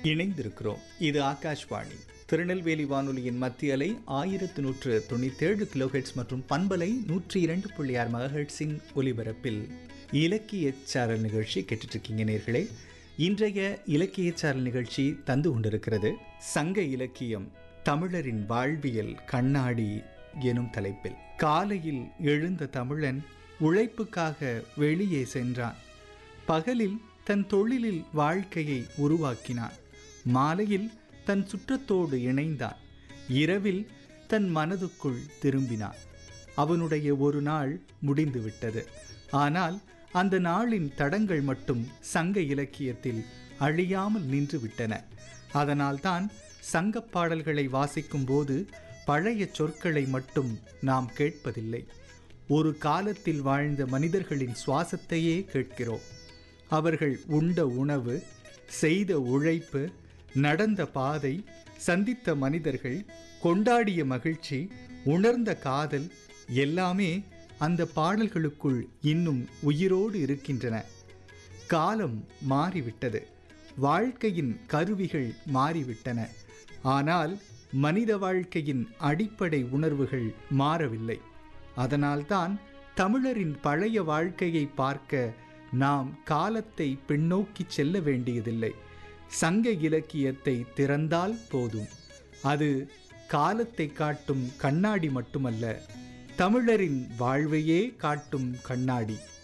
இணைந்திருக்கிறோம். இது ஆகாஷ்வாணி திருநெல்வேலி வானொலியின் மத்திய அலை 1197 கிலோஹெட்ஸ் மற்றும் பண்பலை 102.6 மெகாஹெட்ஸின் ஒலிபரப்பில் இலக்கிய சாரல் நிகழ்ச்சி கேட்டுட்டு இருக்கீங்க நேர்களே. இன்றைய இலக்கிய சாரல் நிகழ்ச்சி தந்து கொண்டிருக்கிறது சங்க இலக்கியம் தமிழரின் வாழ்வியல் கண்ணாடி எனும் தலைப்பில். காலையில் எழுந்த தமிழன் உழைப்புக்காக வெளியே சென்றான். பகலில் தன் தொழிலில் வாழ்க்கையை உருவாக்கினான். மாலையில் தன் சுற்றத்தோடு இணைந்தான். இரவில் தன் மனதுக்குள் திரும்பினான். அவனுடைய ஒரு நாள் முடிந்துவிட்டது. ஆனால் அந்த நாளின் தடங்கள் மட்டும் சங்க இலக்கியத்தில் அழியாமல் நின்று விட்டன. அதனால்தான் சங்கப் பாடல்களை வாசிக்கும் போது பழைய சொற்களை மட்டும் நாம் கேட்பதில்லை. ஒரு காலத்தில் வாழ்ந்த மனிதர்களின் சுவாசத்தையே கேட்கிறோம். அவர்கள் உண்ட உணவு, செய்த உழைப்பு, நடந்த பாதை, சந்தித்த மனிதர்கள், கொண்டாடிய மகிழ்ச்சி, உணர்ந்த காதல் எல்லாமே அந்த பாடல்களுக்குள் இன்னும் உயிரோடு இருக்கின்றன. காலம் மாறிவிட்டது. வாழ்க்கையின் கருவிகள் மாறிவிட்டன. ஆனால் மனித வாழ்க்கையின் அடிப்படை உணர்வுகள் மாறவில்லை. அதனால்தான் தமிழரின் பழைய வாழ்க்கையை பார்க்க நாம் காலத்தை பின்னோக்கி செல்ல வேண்டியதில்லை. சங்க இலக்கியத்தை திறந்தால் போதும். அது காலத்தை காட்டும் கண்ணாடி மட்டுமல்ல, தமிழரின் வாழ்வையே காட்டும் கண்ணாடி.